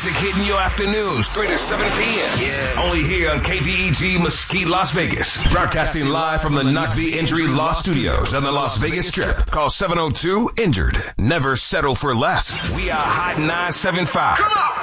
music hitting your afternoons, 3 to 7 p.m. Yeah. Only here on KVEG Mesquite, Las Vegas. Broadcasting live from the Knock the Injury Law Studios on the Las Vegas Strip. Call 702-INJURED. Never settle for less. We are Hot 975. Come on!